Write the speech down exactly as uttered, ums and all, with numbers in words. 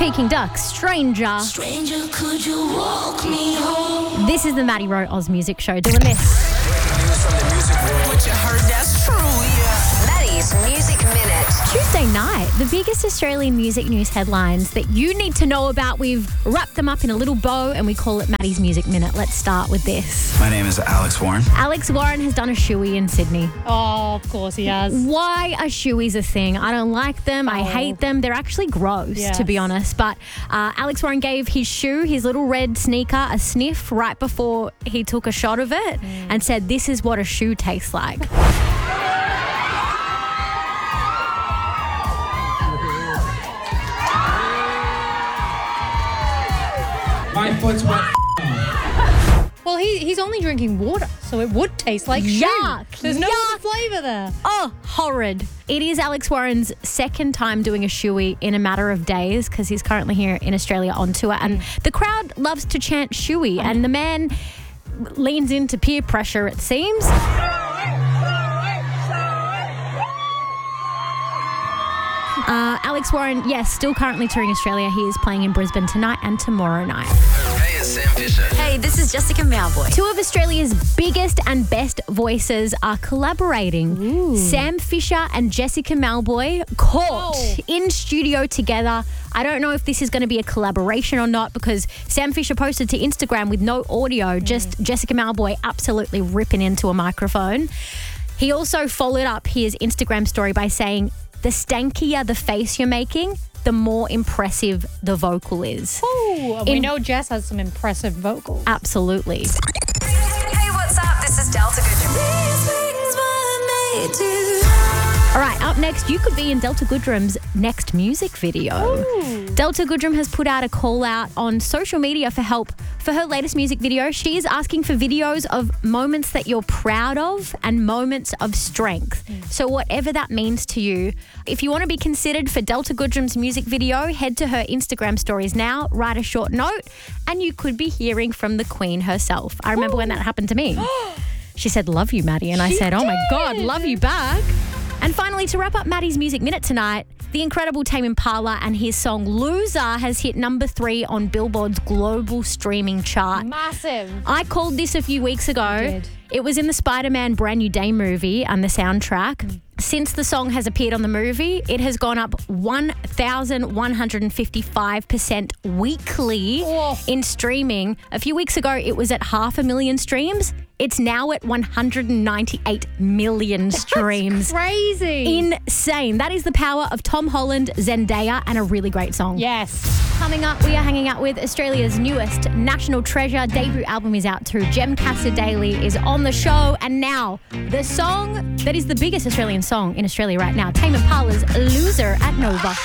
Peking Duck, Stranger. Stranger, could you walk me home? This is the Maddie Rowe Oz Music Show doing this. What you heard, that's true, yeah. Maddie's Music Minute. Tuesday night, the biggest Australian music news headlines that you need to know about. We've wrapped them up in a little bow and we call it Maddie's Music Minute. Let's start with this. My name is Alex Warren. Alex Warren has done a shoey in Sydney. Oh, of course he has. Why are shoeys a thing? I don't like them. I Oh. hate them. They're actually gross, Yes. to be honest. But uh, Alex Warren gave his shoe, his little red sneaker, a sniff right before he took a shot of it Mm. and said, "This is what a shoe tastes like." My foot's wet. Well, he, he's only drinking water, so it would taste like Yuck. shoe. There's no Yuck. flavour there. Oh, horrid. It is Alex Warren's second time doing a shoey in a matter of days because he's currently here in Australia on tour. And the crowd loves to chant shoey, and the man leans into peer pressure, it seems. Uh, Alex Warren, yes, still currently touring Australia. He is playing in Brisbane tonight and tomorrow night. Hey, it's Sam Fisher. Hey, this is Jessica Mauboy. Two of Australia's biggest and best voices are collaborating. Sam Fisher and Jessica Mauboy caught Oh. in studio together. I don't know if this is going to be a collaboration or not because Sam Fisher posted to Instagram with no audio, just Jessica Mauboy absolutely ripping into a microphone. He also followed up his Instagram story by saying, "The stankier the face you're making, the more impressive the vocal is." Oh, we In- know Jess has some impressive vocals. Absolutely. Hey, what's up? This is Delta Goodrem. These things were made to All right, up next, you could be in Delta Goodrem's next music video. Delta Goodrem has put out a call out on social media for help for her latest music video. She is asking for videos of moments that you're proud of and moments of strength. So whatever that means to you, if you want to be considered for Delta Goodrem's music video, head to her Instagram stories now, write a short note, and you could be hearing from the Queen herself. I remember when that happened to me. She said, "Love you, Maddie." And I She said, "Oh my did. God, love you back." And finally, to wrap up Maddie's Music Minute tonight, the incredible Tame Impala and his song Loser has hit number three on Billboard's global streaming chart. Massive. I called this a few weeks ago. You did. It was in the Spider-Man Brand New Day movie and the soundtrack. Since the song has appeared on the movie, it has gone up one thousand one hundred fifty-five percent weekly Oh. in streaming. A few weeks ago, it was at half a million streams. It's now at one hundred ninety-eight million streams. Crazy. Insane. That is the power of Tom Holland, Zendaya, and a really great song. yes. Coming up, we are hanging out with Australia's newest national treasure. Debut album is out too. Jem Daly is on the show. And now, the song that is the biggest Australian song in Australia right now, Tame Impala's Loser at Nova.